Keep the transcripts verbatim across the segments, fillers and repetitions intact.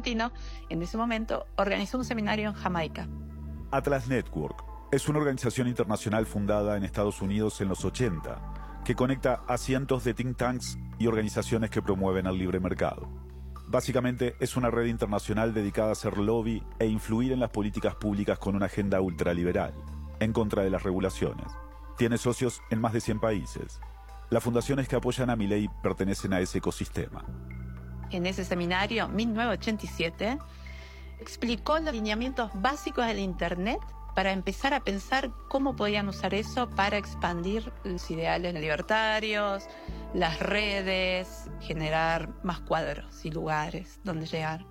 argentino, en ese momento, organizó un seminario en Jamaica. Atlas Network es una organización internacional fundada en Estados Unidos en los ochenta, que conecta a cientos de think tanks y organizaciones que promueven el libre mercado. Básicamente es una red internacional dedicada a hacer lobby e influir en las políticas públicas con una agenda ultraliberal, en contra de las regulaciones. Tiene socios en más de cien países. Las fundaciones que apoyan a Milei pertenecen a ese ecosistema. En ese seminario, mil novecientos ochenta y siete, explicó los lineamientos básicos del Internet para empezar a pensar cómo podían usar eso para expandir los ideales libertarios, las redes, generar más cuadros y lugares donde llegar.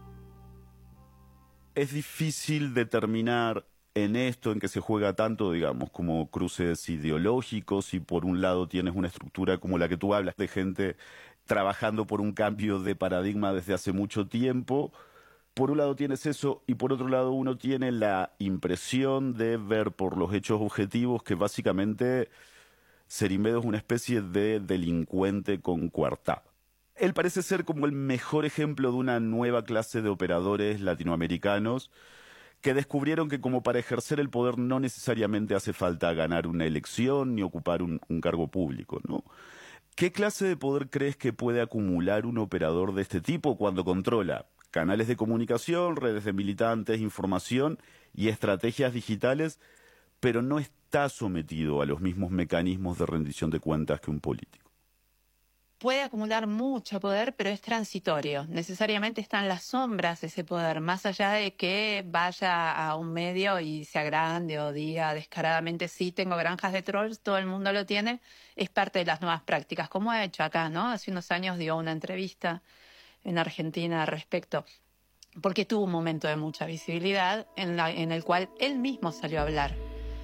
Es difícil determinar en esto en que se juega tanto, digamos, como cruces ideológicos, y por un lado tienes una estructura como la que tú hablas, de gente trabajando por un cambio de paradigma desde hace mucho tiempo. Por un lado tienes eso, y por otro lado uno tiene la impresión de ver por los hechos objetivos que básicamente Cerimedo es una especie de delincuente con coartada. Él parece ser como el mejor ejemplo de una nueva clase de operadores latinoamericanos que descubrieron que como para ejercer el poder no necesariamente hace falta ganar una elección ni ocupar un, un cargo público, ¿no? ¿Qué clase de poder crees que puede acumular un operador de este tipo cuando controla canales de comunicación, redes de militantes, información y estrategias digitales, pero no está sometido a los mismos mecanismos de rendición de cuentas que un político? Puede acumular mucho poder, pero es transitorio. Necesariamente está en las sombras ese poder, más allá de que vaya a un medio y se agrande o diga descaradamente, sí, tengo granjas de trolls, todo el mundo lo tiene, es parte de las nuevas prácticas, como ha hecho acá, ¿no? Hace unos años dio una entrevista en Argentina al respecto, porque tuvo un momento de mucha visibilidad en, la, en el cual él mismo salió a hablar.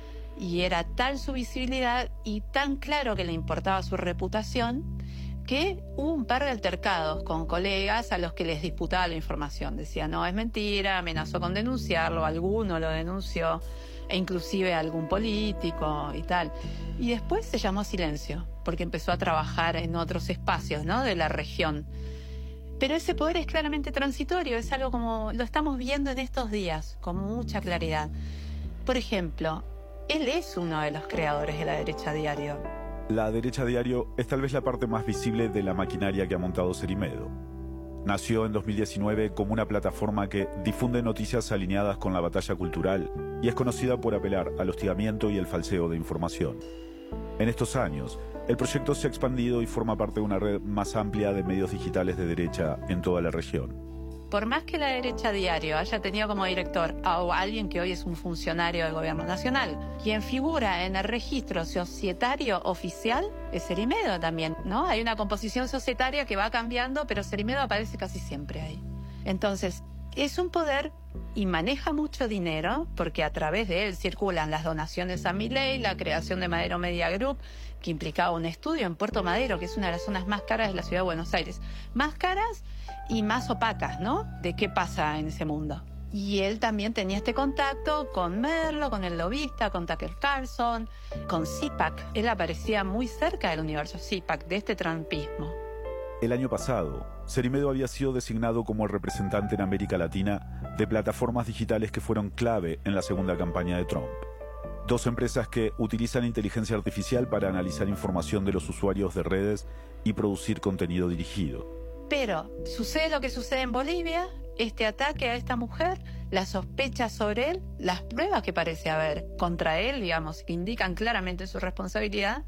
Y era tal su visibilidad y tan claro que le importaba su reputación, que hubo un par de altercados con colegas a los que les disputaba la información. Decía, no, es mentira, amenazó con denunciarlo, alguno lo denunció, e inclusive algún político y tal. Y después se llamó silencio, porque empezó a trabajar en otros espacios, ¿no?, de la región. Pero ese poder es claramente transitorio, es algo como lo estamos viendo en estos días, con mucha claridad. Por ejemplo, él es uno de los creadores de La Derecha Diario. La Derecha Diario es tal vez la parte más visible de la maquinaria que ha montado Cerimedo. Nació en dos mil diecinueve como una plataforma que difunde noticias alineadas con la batalla cultural y es conocida por apelar al hostigamiento y el falseo de información. En estos años, el proyecto se ha expandido y forma parte de una red más amplia de medios digitales de derecha en toda la región. Por más que La Derecha Diario haya tenido como director a alguien que hoy es un funcionario del gobierno nacional, quien figura en el registro societario oficial es Cerimedo también, ¿no? Hay una composición societaria que va cambiando, pero Cerimedo aparece casi siempre ahí. Entonces, es un poder y maneja mucho dinero, porque a través de él circulan las donaciones a Milei, la creación de Madero Media Group, que implicaba un estudio en Puerto Madero, que es una de las zonas más caras de la ciudad de Buenos Aires. Más caras y más opacas, ¿no?, de qué pasa en ese mundo. Y él también tenía este contacto con Merlo, con el lobista, con Tucker Carlson, con CIPAC. Él aparecía muy cerca del universo CIPAC, de este trumpismo. El año pasado, Cerimedo había sido designado como el representante en América Latina de plataformas digitales que fueron clave en la segunda campaña de Trump. Dos empresas que utilizan inteligencia artificial para analizar información de los usuarios de redes y producir contenido dirigido. Pero sucede lo que sucede en Bolivia, este ataque a esta mujer, las sospechas sobre él, las pruebas que parece haber contra él, digamos, que indican claramente su responsabilidad.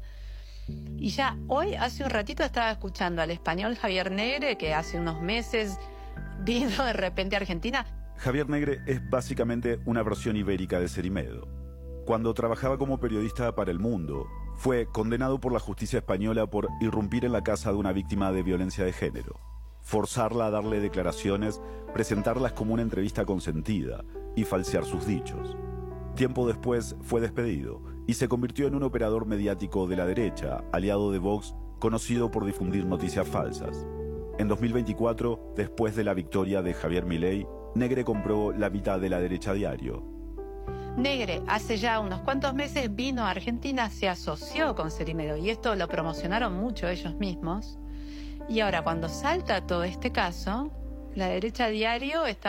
Y ya hoy, hace un ratito, estaba escuchando al español Javier Negre, que hace unos meses vino de repente a Argentina. Javier Negre es básicamente una versión ibérica de Cerimedo. Cuando trabajaba como periodista para El Mundo, fue condenado por la justicia española por irrumpir en la casa de una víctima de violencia de género, forzarla a darle declaraciones, presentarlas como una entrevista consentida y falsear sus dichos. Tiempo después fue despedido y se convirtió en un operador mediático de la derecha, aliado de Vox, conocido por difundir noticias falsas. En dos mil veinticuatro, después de la victoria de Javier Milei, Negre compró la mitad de La Derecha Diario. Negre hace ya unos cuantos meses vino a Argentina, se asoció con Cerimedo y esto lo promocionaron mucho ellos mismos. Y ahora cuando salta todo este caso, La Derecha Diario está